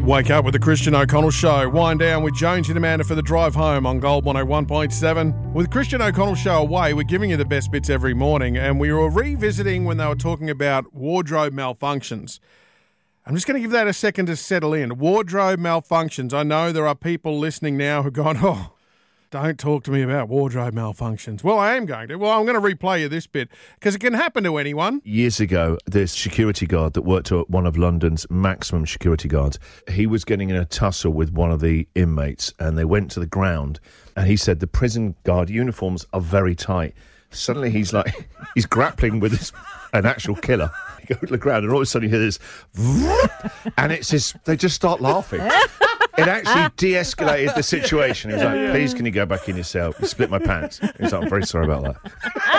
Wake up with the Christian O'Connell Show. Wind down with Jonesy and Amanda for the drive home on Gold 101.7. With Christian O'Connell Show away, we're giving you the best bits every morning, and we were revisiting when they were talking about wardrobe malfunctions. I'm just going to give that a second to settle in. Wardrobe malfunctions. I know there are people listening now who've gone, oh, don't talk to me about wardrobe malfunctions. Well, I am going to. Well, I'm going to replay you this bit because it can happen to anyone. Years ago, this security guard that worked at one of London's maximum security guards, he was getting in a tussle with one of the inmates and they went to the ground and he said the prison guard uniforms are very tight. Suddenly he's grappling with an actual killer. You go to the ground and all of a sudden you hear this and it's this, they just start laughing. It actually de-escalated the situation. He was like, please, can you go back in your cell? You split my pants. He's like, I'm very sorry about that.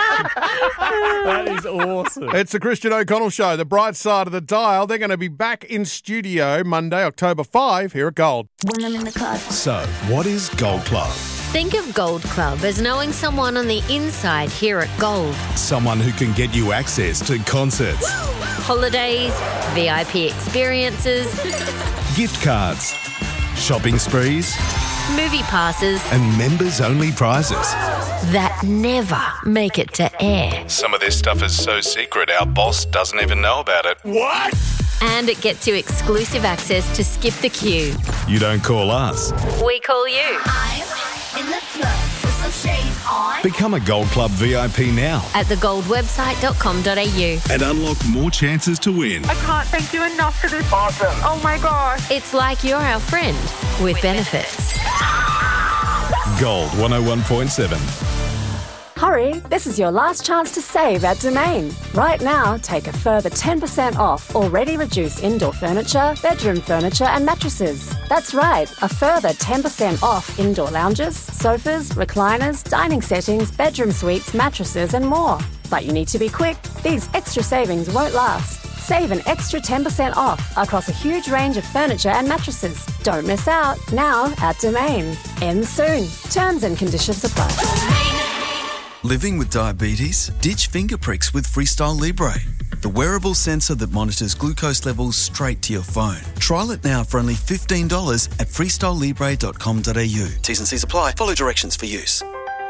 That is awesome. It's the Christian O'Connell Show, the bright side of the dial. They're going to be back in studio Monday, October 5, here at Gold. When I'm in the club. So, what is Gold Club? Think of Gold Club as knowing someone on the inside here at Gold. Someone who can get you access to concerts, Holidays, VIP experiences, gift cards, shopping sprees, movie passes, and members-only prizes. that never make it to air. Some of this stuff is so secret our boss doesn't even know about it. What? And it gets you exclusive access to skip the queue. You don't call us. We call you. I'm in the club with some shades on. Become a Gold Club VIP now At thegoldwebsite.com.au. and unlock more chances to win. I can't thank you enough for this. Awesome. Oh my gosh. It's like you're our friend with benefits. Gold 101.7. Hurry, this is your last chance to save at Domain. Right now, take a further 10% off already reduced indoor furniture, bedroom furniture and mattresses. That's right, a further 10% off indoor lounges, sofas, recliners, dining settings, bedroom suites, mattresses and more. But you need to be quick. These extra savings won't last. Save an extra 10% off across a huge range of furniture and mattresses. Don't miss out. Now at Domain. Ends soon. Terms and conditions apply. Living with diabetes? Ditch finger pricks with Freestyle Libre, the wearable sensor that monitors glucose levels straight to your phone. Trial it now for only $15 at freestylelibre.com.au. T's and C's apply. Follow directions for use.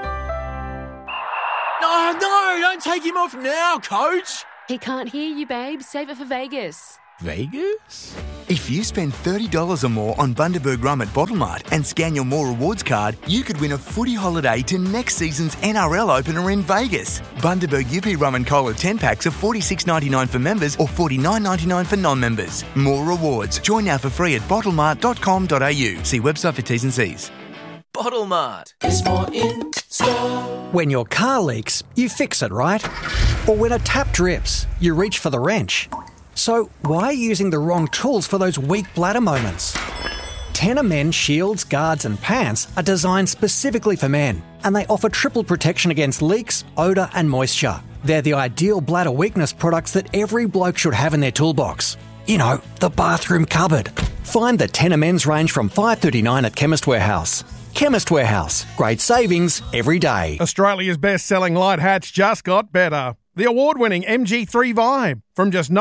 Oh, no, don't take him off now, coach. He can't hear you, babe. Save it for Vegas. Vegas? If you spend $30 or more on Bundaberg Rum at Bottlemart and scan your More Rewards card, you could win a footy holiday to next season's NRL opener in Vegas. Bundaberg UP Rum and Cola 10-packs are $46.99 for members or $49.99 for non-members. More Rewards. Join now for free at bottlemart.com.au. See website for T's and C's. Bottlemart is more in store. When your car leaks, you fix it, right? Or when a tap drips, you reach for the wrench. So why are you using the wrong tools for those weak bladder moments? Tenor Men shields, guards and pants are designed specifically for men, and they offer triple protection against leaks, odour and moisture. They're the ideal bladder weakness products that every bloke should have in their toolbox. You know, the bathroom cupboard. Find the Tenor Men's range from $5.39 at Chemist Warehouse. Chemist Warehouse. Great savings every day. Australia's best-selling light hats just got better. The award-winning MG3 Vibe, from just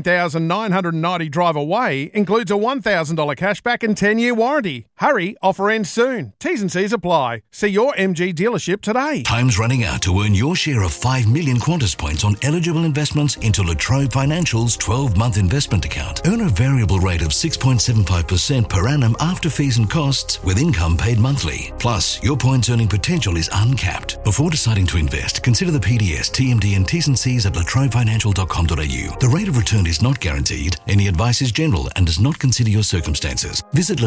$19,990 drive away, includes a $1,000 cashback and 10-year warranty. Hurry, offer ends soon. T's and C's apply. See your MG dealership today. Time's running out to earn your share of 5 million Qantas points on eligible investments into La Trobe Financial's 12-month investment account. Earn a variable rate of 6.75% per annum after fees and costs, with income paid monthly. Plus, your points earning potential is uncapped. Before deciding to invest, consider the PDS, TMD and T's and C's at latrobefinancial.com.au. The rate of return is not guaranteed. Any advice is general and does not consider your circumstances. Visit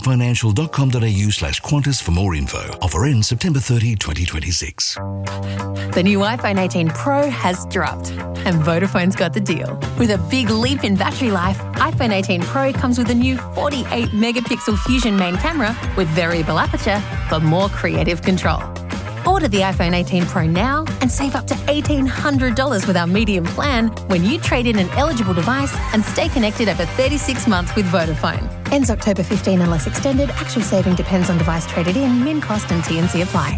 latrobefinancial.com.au/Qantas for more info. Offer ends September 30, 2026. The new iPhone 18 Pro has dropped, and Vodafone's got the deal. With a big leap in battery life, iPhone 18 Pro comes with a new 48-megapixel Fusion main camera with variable aperture for more creative control. Order the iPhone 18 Pro now and save up to $1,800 with our medium plan when you trade in an eligible device and stay connected over 36 months with Vodafone. Ends October 15 unless extended. Actual saving depends on device traded in. Min cost and T&C apply.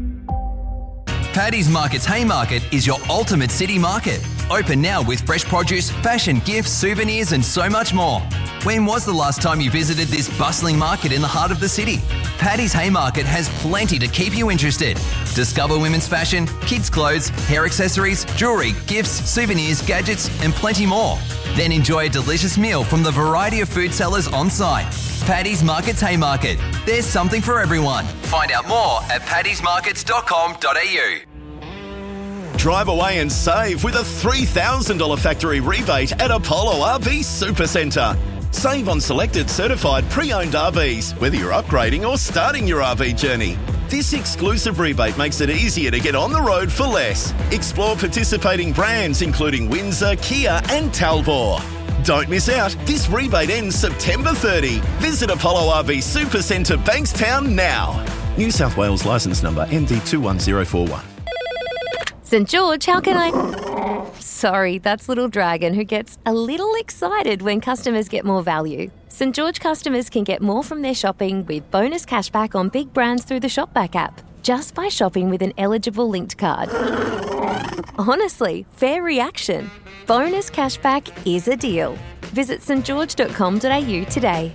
Paddy's Market's Haymarket is your ultimate city market. Open now with fresh produce, fashion, gifts, souvenirs and so much more. When was the last time you visited this bustling market in the heart of the city? Paddy's Haymarket has plenty to keep you interested. Discover women's fashion, kids' clothes, hair accessories, jewellery, gifts, souvenirs, gadgets and plenty more. Then enjoy a delicious meal from the variety of food sellers on site. Paddy's Markets Haymarket. There's something for everyone. Find out more at paddysmarkets.com.au. Drive away and save with a $3,000 factory rebate at Apollo RV Supercentre. Save on selected certified pre-owned RVs, whether you're upgrading or starting your RV journey. This exclusive rebate makes it easier to get on the road for less. Explore participating brands including Windsor, Kia and Talbot. Don't miss out. This rebate ends September 30. Visit Apollo RV Supercentre Bankstown now. New South Wales licence number MD21041. St George, how can I... Sorry, that's Little Dragon, who gets a little excited when customers get more value. St George customers can get more from their shopping with bonus cashback on big brands through the Shopback app, just by shopping with an eligible linked card. Honestly, fair reaction. Bonus cashback is a deal. Visit stgeorge.com.au today.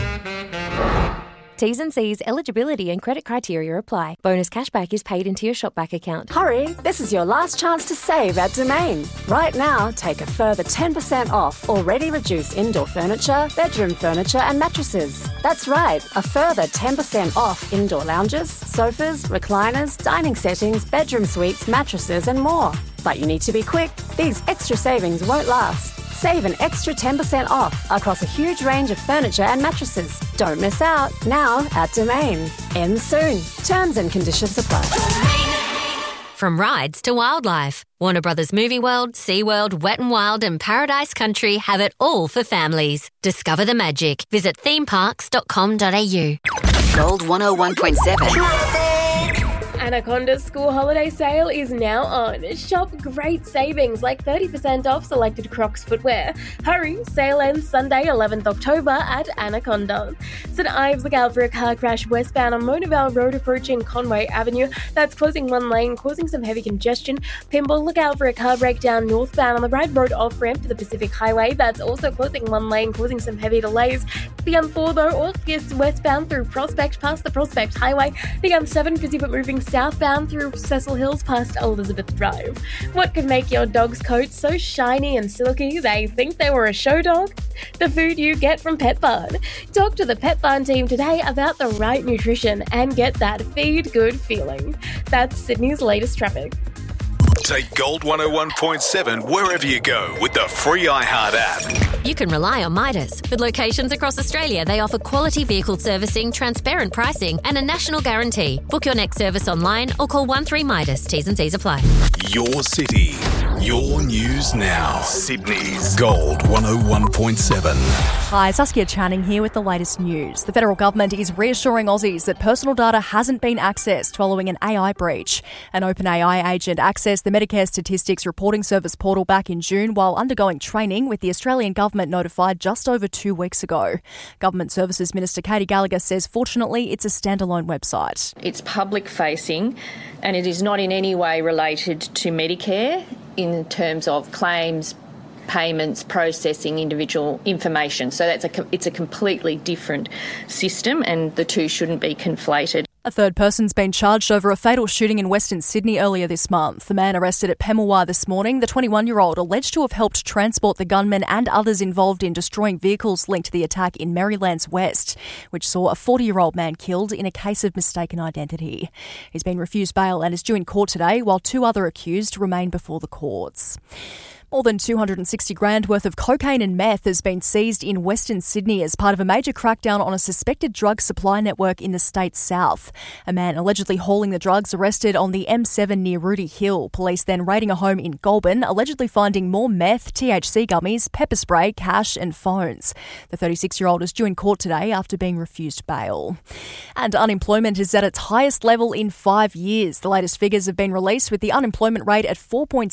T's and C's, eligibility and credit criteria apply. Bonus cashback is paid into your Shopback account. Hurry, this is your last chance to save at Domain. Right now, take a further 10% off already reduced indoor furniture, bedroom furniture and mattresses. That's right, a further 10% off indoor lounges, sofas, recliners, dining settings, bedroom suites, mattresses and more. But you need to be quick. These extra savings won't last. Save an extra 10% off across a huge range of furniture and mattresses. Don't miss out. Now at Domain. Ends soon. Terms and conditions apply. From rides to wildlife, Warner Brothers Movie World, SeaWorld, Wet n Wild and Paradise Country have it all for families. Discover the magic. Visit themeparks.com.au. Gold 101.7. Anaconda's school holiday sale is now on. Shop great savings like 30% off selected Crocs footwear. Hurry, sale ends Sunday 11th October at Anaconda. St Ives, look out for a car crash westbound on Monavale Road approaching Conway Avenue. That's closing one lane, causing some heavy congestion. Pymble, look out for a car breakdown northbound on the Ryde Road off-ramp to the Pacific Highway. That's also closing one lane, causing some heavy delays. The M4 though, Orpheus westbound through Prospect past the Prospect Highway. The M7 busy but moving southbound through Cecil Hills past Elizabeth Drive. What could make your dog's coat so shiny and silky they think they were a show dog? The food you get from Pet Barn. Talk to the Pet Barn team today about the right nutrition and get that feed good feeling. That's Sydney's latest traffic. Take Gold 101.7 wherever you go with the free iHeart app. You can rely on Midas. With locations across Australia, they offer quality vehicle servicing, transparent pricing and a national guarantee. Book your next service online or call 13-MIDAS. T's and C's apply. Your city, your news now. Sydney's Gold 101.7. Hi, Saskia Channing here with the latest news. The federal government is reassuring Aussies that personal data hasn't been accessed following an AI breach. An OpenAI agent accessed the Medicare Statistics Reporting Service portal back in June while undergoing training, with the Australian government notified just over 2 weeks ago. Government Services Minister Katie Gallagher says fortunately it's a standalone website. It's public facing and it is not in any way related to Medicare in terms of claims, payments, processing individual information. So it's a completely different system and the two shouldn't be conflated. A third person's been charged over a fatal shooting in Western Sydney earlier this month. The man arrested at Pemulwuy this morning, the 21-year-old, alleged to have helped transport the gunman and others involved in destroying vehicles linked to the attack in Merrylands West, which saw a 40-year-old man killed in a case of mistaken identity. He's been refused bail and is due in court today, while 2 other accused remain before the courts. More than 260 grand worth of cocaine and meth has been seized in Western Sydney as part of a major crackdown on a suspected drug supply network in the state's south. A man allegedly hauling the drugs arrested on the M7 near Rooty Hill. Police then raiding a home in Goulburn, allegedly finding more meth, THC gummies, pepper spray, cash and phones. The 36-year-old is due in court today after being refused bail. And unemployment is at its highest level in 5 years. The latest figures have been released with the unemployment rate at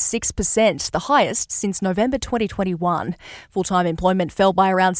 4.6%, the highest since November 2021. Full-time employment fell by around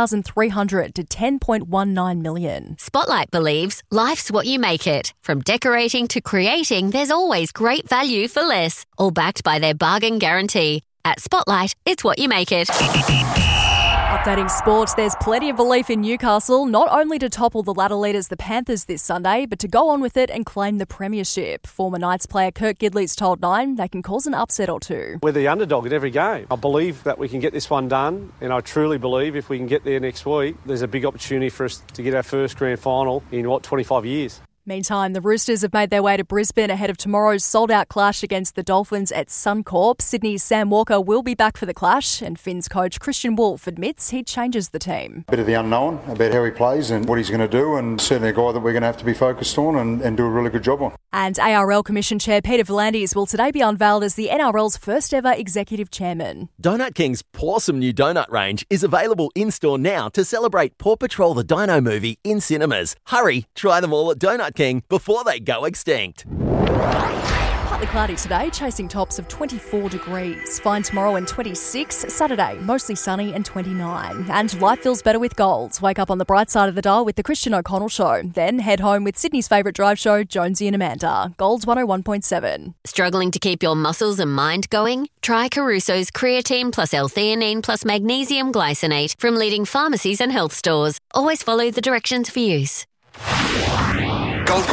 6,300 to 10.19 million. Spotlight believes life's what you make it. From decorating to creating, there's always great value for less. All backed by their bargain guarantee. At Spotlight, it's what you make it. Updating sports, there's plenty of belief in Newcastle, not only to topple the ladder leaders the Panthers this Sunday, but to go on with it and claim the premiership. Former Knights player Kurt Gidley's told Nine they can cause an upset or two. We're the underdog at every game. I believe that we can get this one done, and I truly believe if we can get there next week, there's a big opportunity for us to get our first grand final in, 25 years. Meantime, the Roosters have made their way to Brisbane ahead of tomorrow's sold-out clash against the Dolphins at Suncorp. Sydney's Sam Walker will be back for the clash, and Finns coach Christian Wolf admits he changes the team. A bit of the unknown about how he plays and what he's going to do, and certainly a guy that we're going to have to be focused on and do a really good job on. And ARL Commission Chair Peter V'landys will today be unveiled as the NRL's first ever executive chairman. Donut King's Pawsome new donut range is available in-store now to celebrate Paw Patrol the Dino movie in cinemas. Hurry, try them all at Donut King before they go extinct. Partly cloudy today, chasing tops of 24 degrees. Fine tomorrow and 26. Saturday, mostly sunny and 29. And life feels better with Gold. Wake up on the bright side of the dial with the Christian O'Connell Show. Then head home with Sydney's favourite drive show, Jonesy and Amanda. Gold's 101.7. Struggling to keep your muscles and mind going? Try Caruso's Creatine plus L-theanine plus magnesium glycinate from leading pharmacies and health stores. Always follow the directions for use. Gold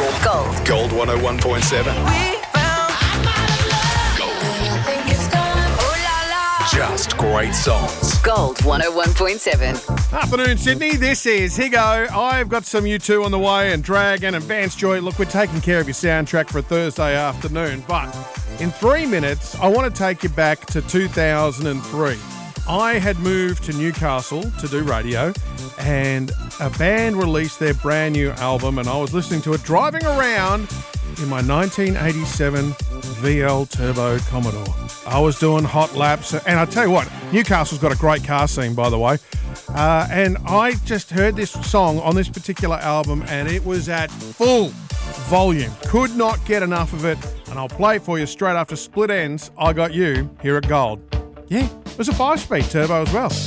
101.7. Just great songs. Gold 101.7. Afternoon, Sydney. This is Higo. I've got some U2 on the way and Dragon and Vance Joy. Look, we're taking care of your soundtrack for a Thursday afternoon. But in 3 minutes, I want to take you back to 2003. I had moved to Newcastle to do radio, and a band released their brand new album, and I was listening to it driving around in my 1987 VL Turbo Commodore. I was doing hot laps, and I tell you what, Newcastle's got a great car scene, by the way. And I just heard this song on this particular album, and it was at full volume. Could not get enough of it, and I'll play it for you straight after Split Ends. I Got You here at Gold. Yeah, it was a 5-speed turbo as well.